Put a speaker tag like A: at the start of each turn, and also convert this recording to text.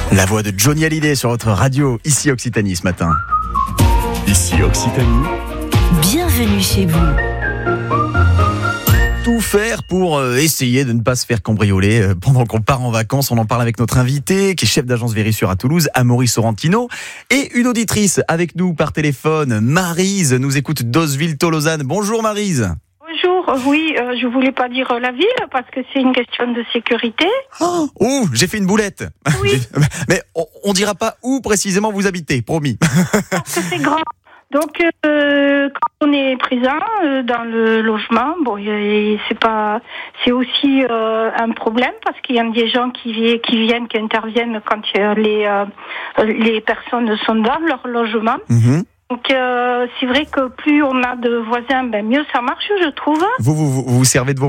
A: La voix de Johnny Hallyday sur votre radio, ici Occitanie ce matin.
B: Ici Occitanie.
C: Bienvenue chez vous.
A: Tout faire pour essayer de ne pas se faire cambrioler pendant qu'on part en vacances. On en parle avec notre invité, qui est chef d'agence Vérissure à Toulouse, Amaury Sorrentino, et une auditrice avec nous par téléphone, Maryse, nous écoute d'Osville-Tolosane. Bonjour Maryse.
D: Bonjour, oui, je voulais pas dire la ville parce que c'est une question de sécurité.
A: Oh, j'ai fait une boulette.
D: Oui.
A: Mais on dira pas où précisément vous habitez, promis.
D: Parce que c'est grand. Donc, quand on est présent dans le logement, bon, c'est aussi un problème parce qu'il y a des gens qui interviennent quand les personnes sont dans leur logement.
A: Mm-hmm.
D: Donc, c'est vrai que plus on a de voisins, mieux ça marche, je trouve.
A: Vous servez de vos